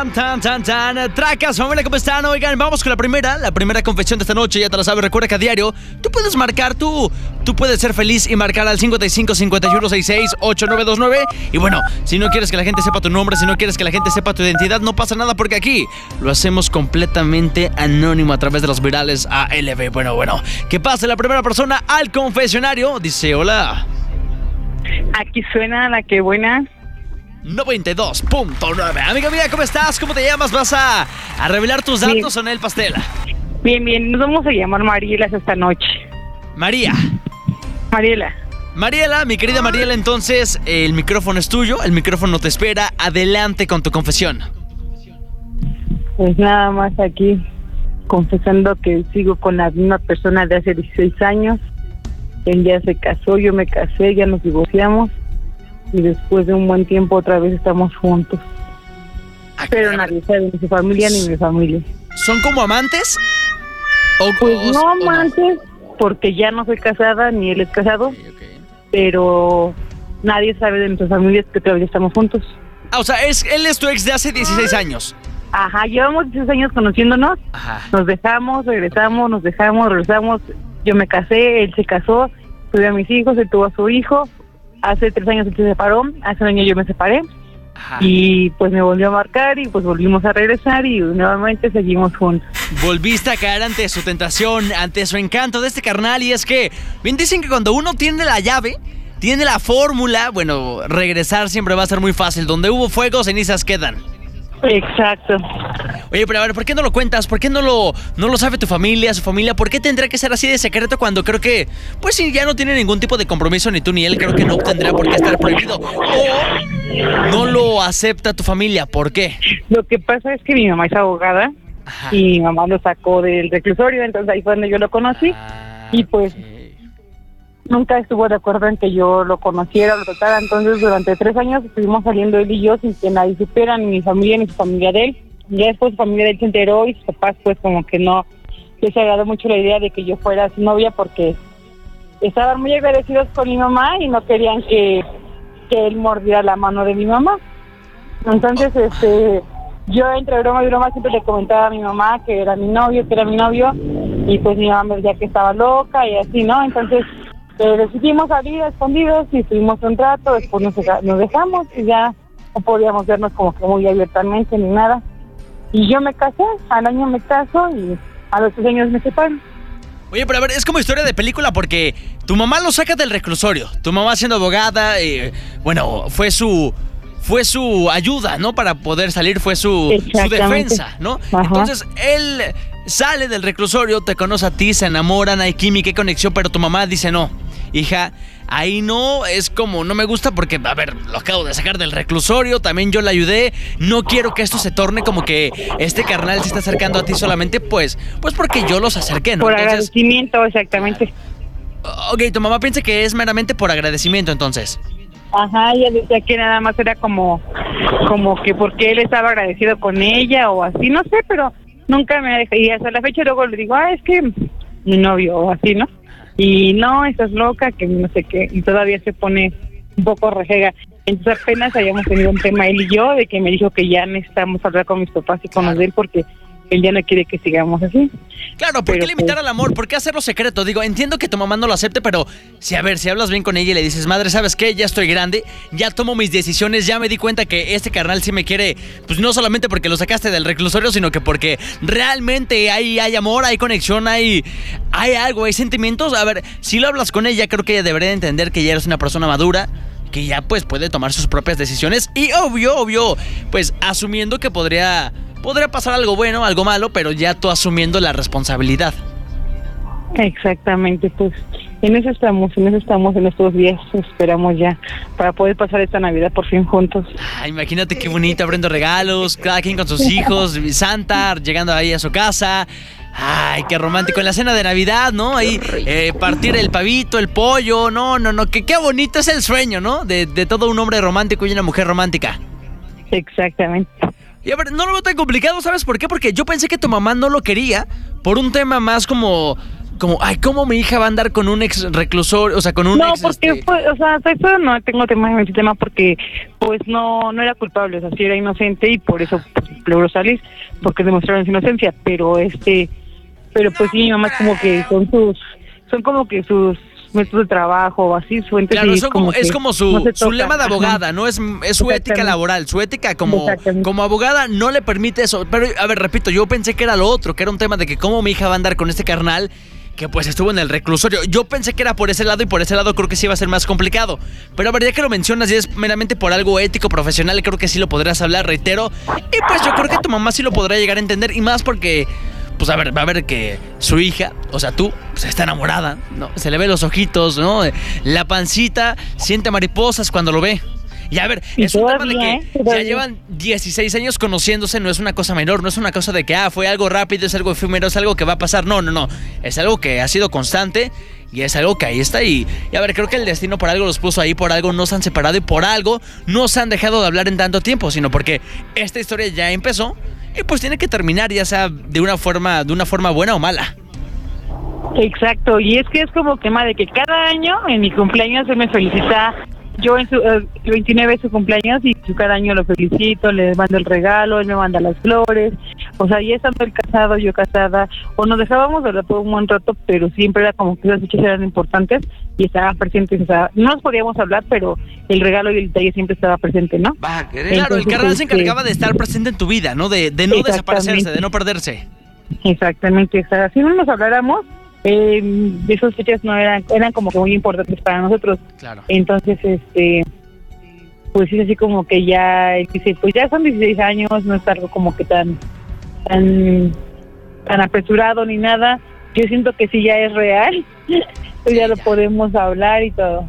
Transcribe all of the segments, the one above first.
tan. Tracas, familia, ¿cómo están? Oigan, vamos con la primera confesión de esta noche. Ya te la sabes, recuerda que a diario tú puedes marcar, tú puedes ser feliz y marcar al 55 51 66 8929. Y bueno, si no quieres que la gente sepa tu nombre, si no quieres que la gente sepa tu identidad, no pasa nada porque aquí lo hacemos completamente anónimo a través de los virales ALB. Bueno, que pase la primera persona al confesionario. Dice, hola. Aquí suena la que buena. 92.9. Amiga mía, ¿cómo estás? ¿Cómo te llamas? ¿Vas a revelar tus datos o en el pastel? Bien, nos vamos a llamar Marielas esta noche. Mariela, mi querida Mariela, entonces el micrófono es tuyo, el micrófono te espera. Adelante con tu confesión. Pues nada más aquí confesando que sigo con la misma persona de hace 16 años. Él ya se casó, yo me casé, ya nos divorciamos. Y después de un buen tiempo otra vez estamos juntos. Pero nadie sabe, ni su familia ni mi familia. ¿Son como amantes? Pues no amantes, porque ya no soy casada, ni él es casado. Okay. Pero nadie sabe de nuestras familias que todavía estamos juntos. O sea, él es tu ex de hace 16 años. Ajá, llevamos 16 años conociéndonos. Ajá. Nos dejamos, regresamos, regresamos. Yo me casé, él se casó, tuve a mis hijos, él tuvo a su hijo. Hace 3 años él se separó, hace un año yo me separé. Ajá. Y pues me volvió a marcar y pues volvimos a regresar y nuevamente seguimos juntos. Volviste a caer ante su tentación, ante su encanto de este carnal. Y es que bien dicen que cuando uno tiene la llave, tiene la fórmula, bueno, regresar siempre va a ser muy fácil. Donde hubo fuego, cenizas quedan. Exacto. Oye, pero a ver, ¿por qué no lo cuentas? ¿Por qué no lo sabe tu familia, su familia? ¿Por qué tendría que ser así de secreto cuando creo que, pues si ya no tiene ningún tipo de compromiso ni tú ni él, creo que no tendría por qué estar prohibido? ¿O no lo acepta tu familia? ¿Por qué? Lo que pasa es que mi mamá es abogada. Ajá. Y mi mamá lo sacó del reclusorio, entonces ahí fue donde yo lo conocí. Y pues nunca estuvo de acuerdo en que yo lo conociera o lo tratara. Entonces durante 3 años estuvimos saliendo él y yo sin que nadie supiera, ni mi familia ni su familia de él. Ya después su familia de él se enteró y sus papás pues como que no les agradó mucho la idea de que yo fuera su novia porque estaban muy agradecidos con mi mamá y no querían que él mordiera la mano de mi mamá. Entonces yo entre broma y broma siempre le comentaba a mi mamá que era mi novio y pues mi mamá me decía que estaba loca y así, ¿no? Entonces decidimos salir a escondidos y estuvimos un rato, después nos dejamos y ya no podíamos vernos como que muy abiertamente ni nada. Y yo me casé, al año me caso y a los 3 años me separo. Oye, pero a ver, es como historia de película porque tu mamá lo saca del reclusorio. Tu mamá siendo abogada, bueno, fue su ayuda, ¿no? Para poder salir, fue su defensa, ¿no? Ajá. Entonces, él sale del reclusorio, te conoce a ti, se enamoran, hay química, hay conexión, pero tu mamá dice no. Hija, ahí no, es como, no me gusta porque, a ver, lo acabo de sacar del reclusorio, también yo le ayudé, no quiero que esto se torne como que este carnal se está acercando a ti solamente, pues porque yo los acerqué, ¿no? Por agradecimiento, exactamente. Ok, tu mamá piensa que es meramente por agradecimiento, entonces. Ajá, ella decía que nada más era como que porque él estaba agradecido con ella o así, no sé, pero nunca me dejé, y hasta la fecha luego le digo, es que mi novio o así, ¿no? Y no, estás loca, que no sé qué, y todavía se pone un poco rejega. Entonces apenas habíamos tenido un tema él y yo, de que me dijo que ya necesitamos hablar con mis papás y con los de él porque él ya no quiere que sigamos así. Claro, ¿por qué limitar al amor? ¿Por qué hacerlo secreto? Digo, entiendo que tu mamá no lo acepte, pero si hablas bien con ella y le dices, madre, ¿sabes qué? Ya estoy grande, ya tomo mis decisiones, ya me di cuenta que este carnal sí me quiere, pues no solamente porque lo sacaste del reclusorio, sino que porque realmente hay amor, hay conexión, hay algo, hay sentimientos. A ver, si lo hablas con ella, creo que ella debería entender que ya eres una persona madura, que ya pues puede tomar sus propias decisiones y obvio, pues asumiendo que podría pasar algo bueno, algo malo, pero ya tú asumiendo la responsabilidad. Exactamente, pues en eso estamos en estos días, esperamos ya para poder pasar esta Navidad por fin juntos. Imagínate qué bonito, abriendo regalos, cada quien con sus hijos, Santa llegando ahí a su casa. Ay, qué romántico en la cena de Navidad, ¿no? Ahí partir el pavito, el pollo, no, que qué bonito es el sueño, ¿no? De todo un hombre romántico y una mujer romántica. Exactamente. Y a ver, no lo veo tan complicado, ¿sabes por qué? Porque yo pensé que tu mamá no lo quería por un tema más como como, ay, ¿cómo mi hija va a andar con un ex reclusorio? O sea, con un no, ex... porque o sea, eso no tengo tema en ese tema porque pues no era culpable, o sea, sí era inocente y por eso pues, logró salir, porque demostraron su inocencia, pero pues sí, mi mamá es como que son como que sus métodos de trabajo o así, su Claro, sí, es como su lema de abogada, ¿no? Es su ética laboral, su ética como abogada no le permite eso. Pero, a ver, repito, yo pensé que era lo otro, que era un tema de que cómo mi hija va a andar con este carnal que pues estuvo en el reclusorio. Yo pensé que era por ese lado y por ese lado creo que sí iba a ser más complicado. Pero a ver, ya que lo mencionas y es meramente por algo ético, profesional, creo que sí lo podrás hablar, reitero. Y pues yo creo que tu mamá sí lo podrá llegar a entender y más porque... Pues a ver, va a ver que su hija, o sea tú, pues está enamorada, ¿no? Se le ve los ojitos, ¿no? La pancita, siente mariposas cuando lo ve. Y a ver, es un tema de que ya llevan 16 años conociéndose, no es una cosa menor, no es una cosa de que, fue algo rápido, es algo efímero, es algo que va a pasar. No. Es algo que ha sido constante y es algo que ahí está. Y a ver, creo que el destino por algo los puso ahí, por algo no se han separado y por algo no se han dejado de hablar en tanto tiempo, sino porque esta historia ya empezó. Y pues tiene que terminar, ya sea de una forma buena o mala. Exacto, y es que es como que de que cada año en mi cumpleaños él me felicita. Yo en su 29 es su cumpleaños y cada año lo felicito, le mando el regalo, él me manda las flores. O sea, ya estando él casado, yo casada, o nos dejábamos de hablar por un buen rato, pero siempre era como que esas fechas eran importantes y estaban presentes. O sea, no nos podíamos hablar, pero el regalo y el detalle siempre estaba presente, ¿no? Claro, el carnal se encargaba de estar presente en tu vida, ¿no? De no desaparecerse, de no perderse. Exactamente, o sea, si no nos habláramos, esas fechas no eran como que muy importantes para nosotros. Claro. Entonces, pues es así como que ya dice, pues ya son 16 años, no es algo como que tan apresurado ni nada. Yo siento que sí ya es real, pues ya lo podemos hablar y todo.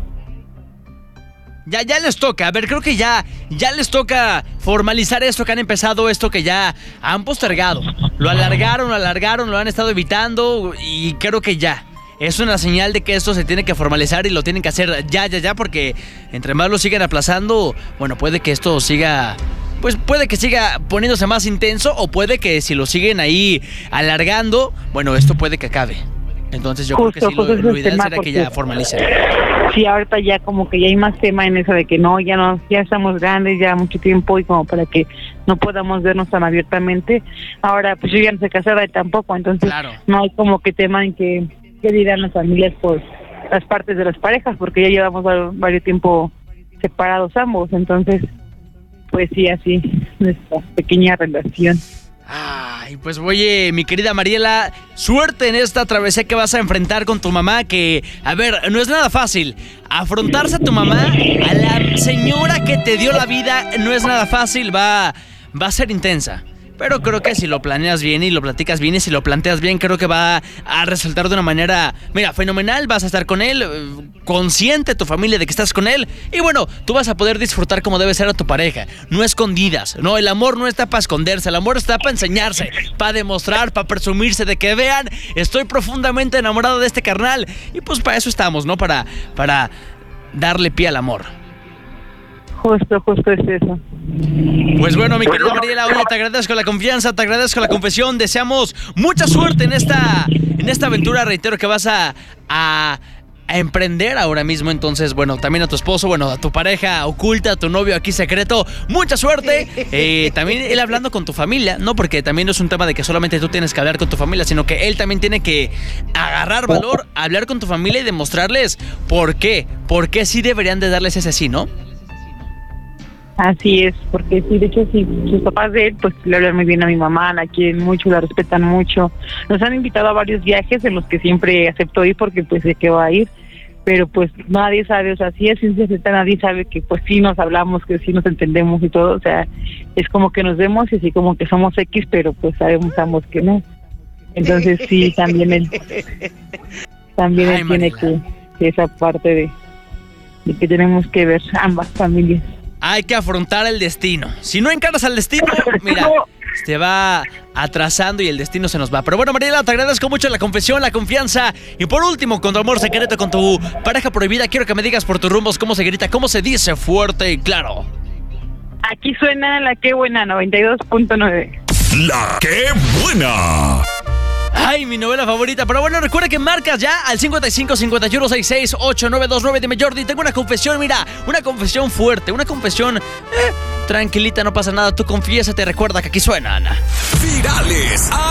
Ya les toca, a ver, creo que ya les toca formalizar esto que han empezado, esto que ya han postergado. Lo alargaron, lo han estado evitando y creo que ya. Es una señal de que esto se tiene que formalizar y lo tienen que hacer ya, porque entre más lo siguen aplazando, bueno, puede que esto siga... Pues puede que siga poniéndose más intenso o puede que si lo siguen ahí alargando, bueno, esto puede que acabe. Entonces yo creo que sí, lo ideal será que ya formalicen. Sí, ahorita ya como que ya hay más tema en eso de que ya estamos grandes, ya mucho tiempo y como para que no podamos vernos tan abiertamente. Ahora, pues yo ya no soy casada y tampoco, entonces claro. No hay como que tema en que dirán las familias por las partes de las parejas, porque ya llevamos varios tiempo separados ambos, entonces pues sí, así nuestra pequeña relación. Ay, pues oye, mi querida Mariela, suerte en esta travesía que vas a enfrentar con tu mamá, que, a ver, no es nada fácil. Afrontarse a tu mamá, a la señora que te dio la vida, no es nada fácil, va a ser intensa. Pero creo que si lo planeas bien y lo platicas bien y si lo planteas bien, creo que va a resultar de una manera, mira, fenomenal. Vas a estar con él, consciente tu familia de que estás con él. Y bueno, tú vas a poder disfrutar como debe ser a tu pareja, no escondidas. No, el amor no está para esconderse, el amor está para enseñarse, para demostrar, para presumirse de que vean, estoy profundamente enamorado de este carnal. Y pues para eso estamos, ¿no? Para darle pie al amor. Justo es eso. Pues bueno, mi querida Mariela, oye, te agradezco la confianza, te agradezco la confesión, deseamos mucha suerte en esta aventura, reitero, que vas a emprender ahora mismo. Entonces, bueno, también a tu esposo, bueno, a tu pareja oculta, a tu novio aquí secreto, mucha suerte. También él hablando con tu familia, ¿no? Porque también no es un tema de que solamente tú tienes que hablar con tu familia, sino que él también tiene que agarrar valor, hablar con tu familia y demostrarles por qué sí deberían de darles ese sí, ¿no? Así es, porque sí, de hecho, sí, sus papás de él, pues le hablan muy bien a mi mamá, la quieren mucho, la respetan mucho. Nos han invitado a varios viajes en los que siempre acepto ir porque pues sé que va a ir, pero pues nadie sabe, o sea, si es ciencia cierta, nadie sabe que pues sí nos hablamos, que sí nos entendemos y todo, o sea, es como que nos vemos y sí como que somos X, pero pues sabemos ambos que no. Entonces sí, también él tiene que esa parte de que tenemos que ver ambas familias. Hay que afrontar el destino. Si no encaras al destino, mira, te va atrasando y el destino se nos va. Pero bueno, Mariela, te agradezco mucho la confesión, la confianza. Y por último, con tu amor secreto, con tu pareja prohibida, quiero que me digas por tus rumbos cómo se grita, cómo se dice fuerte y claro. Aquí suena La Qué Buena, 92.9. La Qué Buena. Ay, mi novela favorita. Pero bueno, recuerda que marcas ya al 55 51 66 8929. Dime, Jordi, tengo una confesión, mira, una confesión fuerte, una confesión tranquilita, no pasa nada. Tú confiésate, recuerda que aquí suena, Ana. Virales